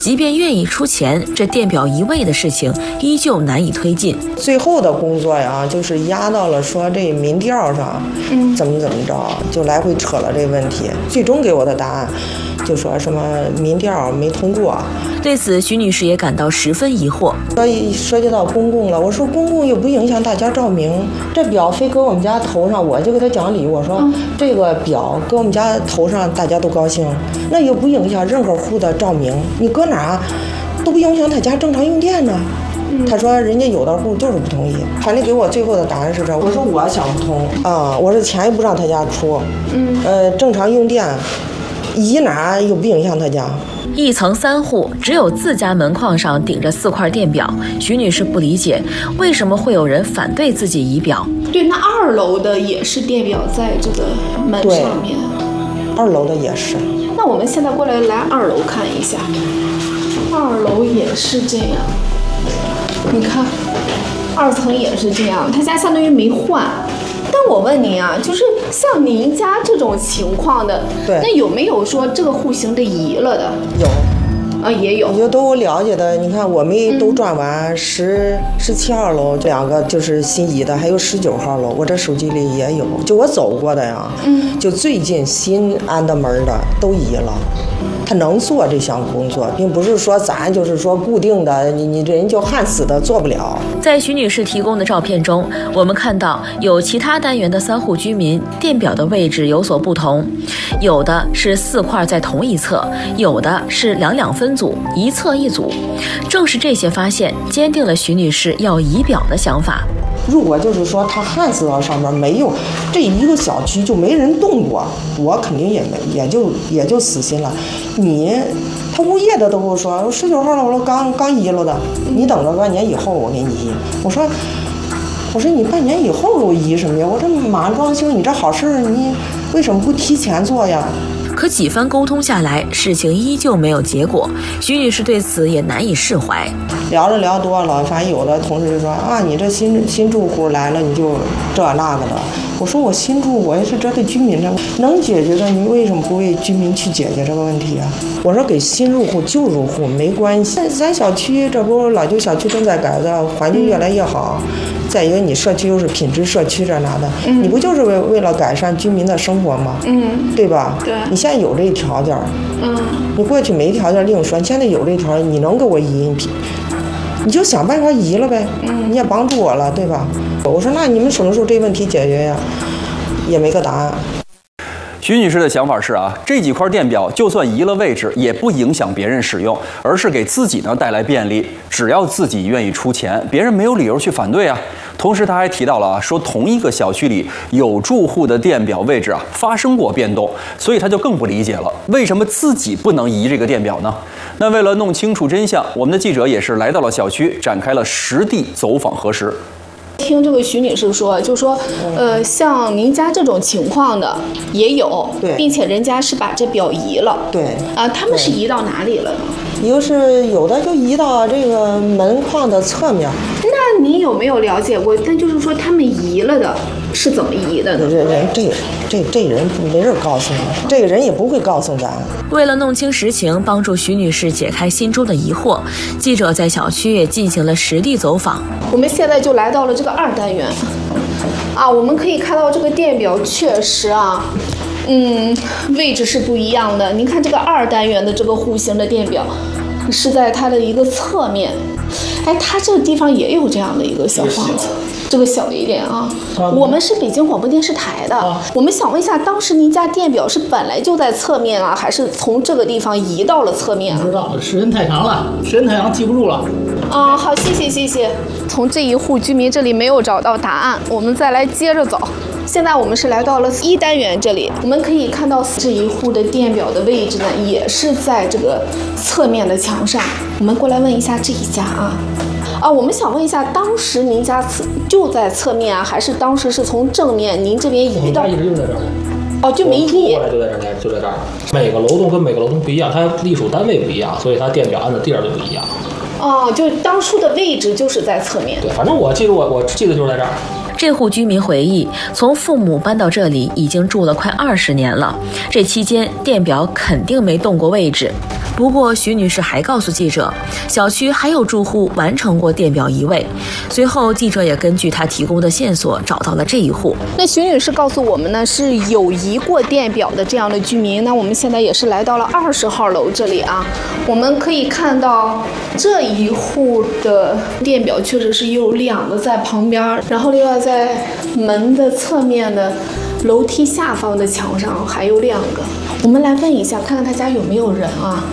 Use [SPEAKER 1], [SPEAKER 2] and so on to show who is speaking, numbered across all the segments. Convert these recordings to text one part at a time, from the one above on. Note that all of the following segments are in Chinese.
[SPEAKER 1] 即便愿意出钱，这电表移位的事情依旧难以推进。
[SPEAKER 2] 最后的工作呀，就是压到了说这民调上，怎么着，就来回扯了这问题。最终给我的答案，就说什么民调没通过。
[SPEAKER 1] 对此，徐女士也感到十分疑惑。
[SPEAKER 2] 所以涉及到公共了，我说公共又不影响大家照明，这表非搁我们家头上，我就给他讲理，我说这个表搁我们家头上，大家都高兴，那又不影响任何户的照明，你搁哪都不影响他家正常用电呢。他说人家有的户就是不同意，反正给我最后的答案是这，我说我想不通啊，我说钱又不让他家出，正常用电移哪又不影响他家。
[SPEAKER 1] 一层3户，只有自家门框上顶着4块电表。徐女士不理解，为什么会有人反对自己仪表？
[SPEAKER 3] 对，那2楼的也是电表在这个门上面。
[SPEAKER 2] 2楼的也是。
[SPEAKER 3] 那我们现在过来2楼看一下，2楼也是这样。你看，2层也是这样，他家相当于没换。但我问您啊，就是像您家这种情况的，那有没有说这个户型的移了的？
[SPEAKER 2] 有。
[SPEAKER 3] 也有，
[SPEAKER 2] 你就都了解的。你看我没都转完17号楼2个就是新移的，还有19号楼，我这手机里也有，就我走过的呀。就最近新安的门的都移了。他能做这项工作，并不是说咱就是说固定的，你这人就焊死的做不了。
[SPEAKER 1] 在徐女士提供的照片中，我们看到有其他单元的3户居民电表的位置有所不同，有的是4块在同一侧，有的是两分组，一侧一组。正是这些发现，坚定了徐女士要移表的想法。
[SPEAKER 2] 如果就是说他焊死到上面没有，这一个小区就没人动过，我肯定也就死心了。他物业的都跟我说，19号楼刚移了的，你等着半年以后我给你移。我说你半年以后给我移什么呀？我这马上装修，你这好事你为什么不提前做呀？
[SPEAKER 1] 可几番沟通下来，事情依旧没有结果，徐女士对此也难以释怀。
[SPEAKER 2] 聊多了，反正有的同事就说啊，你这新住户来了，你就这那个的。我说我新住，我也是这对居民的能解决的，你为什么不为居民去解决这个问题啊？我说给新入户、旧入户没关系，咱小区这不老旧小区正在改造，环境越来越好。再一个，你社区又是品质社区这那的，你不就是为了改善居民的生活吗？对吧？
[SPEAKER 3] 对。
[SPEAKER 2] 你现在有这条件，你过去没条件另说，现在有这条件，你能给我移，你就想办法移了呗。你也帮助我了，对吧？我说那你们什么时候这问题解决呀？也没个答案。
[SPEAKER 4] 徐女士的想法是这几块电表就算移了位置，也不影响别人使用，而是给自己呢带来便利。只要自己愿意出钱，别人没有理由去反对啊。同时，他还提到了说同一个小区里有住户的电表位置发生过变动，所以他就更不理解了，为什么自己不能移这个电表呢？那为了弄清楚真相，我们的记者也是来到了小区，展开了实地走访核实。
[SPEAKER 3] 听这个徐女士说，就说，像您家这种情况的也有，并且人家是把这表移了，他们是移到哪里了呢？
[SPEAKER 2] 有的就移到这个门框的侧面。
[SPEAKER 3] 那您有没有了解过？但就是说他们移了的是怎么移的呢？
[SPEAKER 2] 这人没人告诉你，这个人也不会告诉咱。
[SPEAKER 1] 为了弄清实情，帮助徐女士解开心中的疑惑，记者在小区也进行了实地走访。
[SPEAKER 3] 我们现在就来到了这个2单元，我们可以看到这个电表确实位置是不一样的。您看这个2单元的这个户型的电表是在它的一个侧面，它这个地方也有这样的一个小房子，这个小一点我们是北京广播电视台的，我们想问一下，当时您家电表是本来就在侧面还是从这个地方移到了侧面？
[SPEAKER 5] 不知道，时间太长了，记不住了。
[SPEAKER 3] 好，谢谢。从这一户居民这里没有找到答案，我们再来接着走。现在我们是来到了1单元这里，我们可以看到这一户的电表的位置呢，也是在这个侧面的墙上。我们过来问一下这一家我们想问一下，当时您家就在侧面还是当时是从正面您这边移到？
[SPEAKER 5] 我们家一直就在这儿。
[SPEAKER 3] 就没移。
[SPEAKER 5] 过来就在这儿。每个楼栋跟每个楼栋不一样，它隶属单位不一样，所以它电表按的地儿就不一样。
[SPEAKER 3] 就当初的位置就是在侧面。
[SPEAKER 5] 对，反正我记得就是在这儿。
[SPEAKER 1] 这户居民回忆，从父母搬到这里已经住了快20年了，这期间电表肯定没动过位置。 不过，徐女士还告诉记者，小区还有住户完成过电表移位。随后，记者也根据她提供的线索找到了这一户。
[SPEAKER 3] 那徐女士告诉我们呢，是有移过电表的这样的居民。那我们现在也是来到了20号楼这里啊，我们可以看到这一户的电表确实是有2个在旁边，然后另外在门的侧面的楼梯下方的墙上还有2个。我们来问一下，看看他家有没有人啊？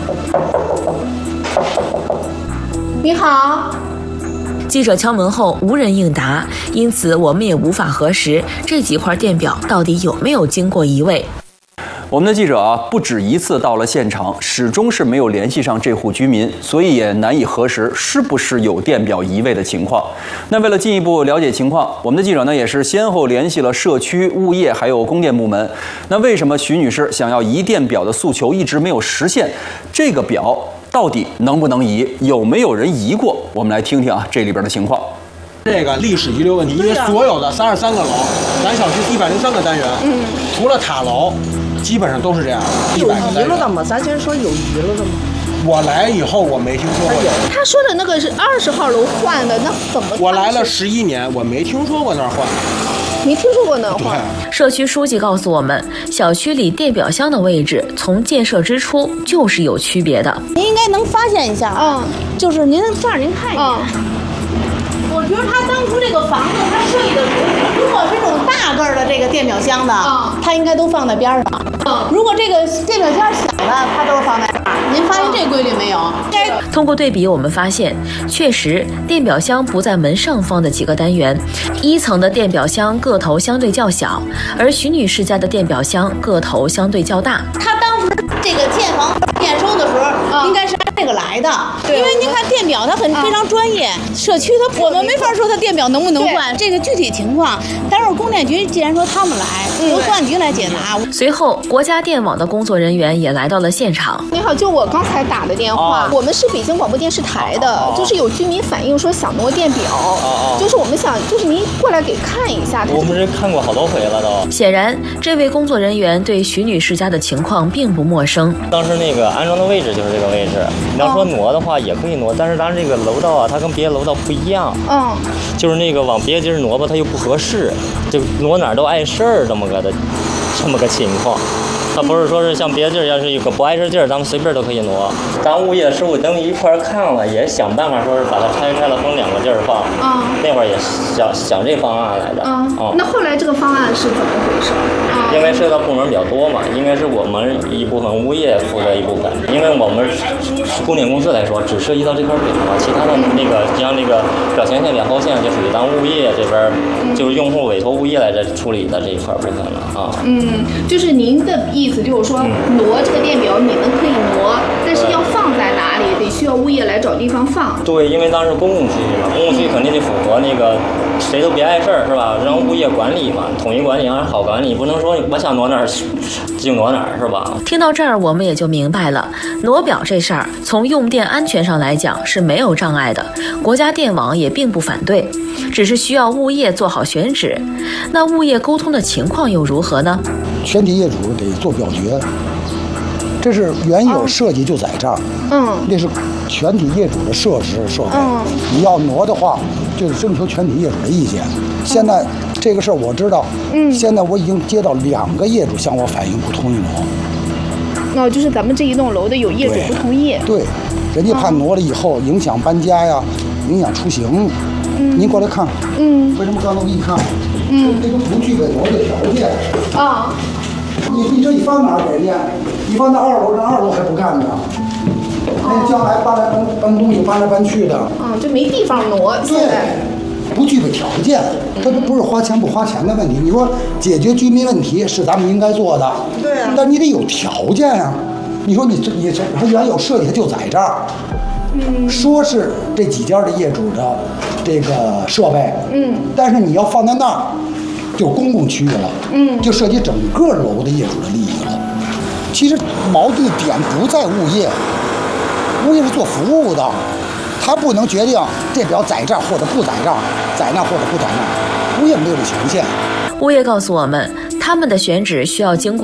[SPEAKER 3] 你好。
[SPEAKER 1] 记者敲门后无人应答，因此我们也无法核实这几块电表到底有没有经过移位。
[SPEAKER 4] 我们的记者啊，不止一次到了现场，始终是没有联系上这户居民，所以也难以核实是不是有电表移位的情况。那为了进一步了解情况，我们的记者呢也是先后联系了社区、物业还有供电部门。那为什么徐女士想要移电表的诉求一直没有实现？这个表到底能不能移？有没有人移过？我们来听听啊这里边的情况。
[SPEAKER 6] 这个历史遗留问题，因为所有的33个楼，咱小区103个单元，除了塔楼，基本上都是这样。
[SPEAKER 2] 有移了的吗？咱先说有移了的吗？
[SPEAKER 6] 我来以后我没听说过。
[SPEAKER 3] 他说的那个是20号楼换的，那怎么？
[SPEAKER 6] 我来了11年，我没听说过那儿换。
[SPEAKER 3] 没听说过那儿换。
[SPEAKER 1] 社区书记告诉我们，小区里电表箱的位置从建设之初就是有区别的。
[SPEAKER 7] 您应该能发现一下，就是您这儿您看一眼。我觉得他当初这个房子他设计的时候，如果这种大个儿的这个电表箱的，他应该都放在边上。如果这个电表箱小的，它都是放在这儿。您发现这规律没有？
[SPEAKER 1] 通过对比，我们发现，确实电表箱不在门上方的几个单元，1层的电表箱个头相对较小，而徐女士家的电表箱个头相对较大。
[SPEAKER 7] 他当时这个建房验收的时候，应该是按这个来的，因为您看电表它非常专业，社区我们没法说它电表能不能换，这个具体情况，待会儿供电局既然说他们来，由公安局来解答。
[SPEAKER 1] 随后，国家电网的工作人员也来到了现场。
[SPEAKER 3] 你好，就我刚才打的电话，我们是北京广播电视台的，就是有居民反映说想挪电表，就是我们想，就是您过来给看一下。
[SPEAKER 8] 我们这看过好多回了都。
[SPEAKER 1] 显然，这位工作人员对徐女士家的情况并不陌生。
[SPEAKER 8] 当时那个安装的位置就是这个位置，你要说挪的话也可以挪，但是当时这个楼道啊，它跟别的楼道不一样，就是那个往别的地儿挪吧，它又不合适，就挪哪儿都碍事儿，这么个情况。它不是说是像别的地儿，要是有个不碍事地儿，咱们随便都可以挪。咱物业师傅等一块儿看了，也想办法说是把它拆开了，分2个地儿放。那会儿也想这方案来的。
[SPEAKER 3] 那后来这个方案是怎么回事？
[SPEAKER 8] 因为涉及到部门比较多嘛，应该是我们一部分，物业负责一部分。因为我们供电公司来说，只涉及到这块表了，其他的那个像那个表前线、2号线就属于咱物业这边，就是用户委托物业来这处理的这一块部分了啊。
[SPEAKER 3] 就是您的意思就是说，挪这个电表你们可以挪，但是要放在哪里，得需要物业来找地方放。对，
[SPEAKER 8] 因为当时公共区域嘛，公共区域肯定得符合那个谁都别碍事儿，是吧？让物业管理嘛，统一管理，让好管理，不能说我想挪哪儿就挪哪儿，是吧？
[SPEAKER 1] 听到这儿，我们也就明白了，挪表这事儿，从用电安全上来讲是没有障碍的，国家电网也并不反对，只是需要物业做好选址。那物业沟通的情况又如何呢？
[SPEAKER 9] 全体业主得做表决，这是原有设计就在这儿，那是全体业主的设备，你要挪的话，就得征求全体业主的意见。现在这个事儿我知道，现在我已经接到2个业主向我反映不同意挪。
[SPEAKER 3] 就是咱们这一栋楼的有业主不同意。
[SPEAKER 9] 对，人家怕挪了以后影响搬家呀，影响出行。您过来看，为什么刚才我给你看？这都不具备挪的条件。你这一放哪儿给电？你放到2楼，人2楼还不干呢。那将来搬东西搬来搬去的。
[SPEAKER 3] 就没地方挪。
[SPEAKER 9] 对，不具备条件，这都不是花钱不花钱的问题。你说解决居民问题是咱们应该做的，对啊，但你得有条件啊。你说你它原有设计它就在这儿，说是这几家的业主的这个设备，但是你要放在那儿，就公共区域了，就涉及整个楼的业主的利益了。其实矛盾点不在物业，物业是做服务的，他不能决定这表在这儿或者不在这儿，在那或者不在那儿，物业没有这权限。
[SPEAKER 1] 物业告诉我们，他们的选址需要经过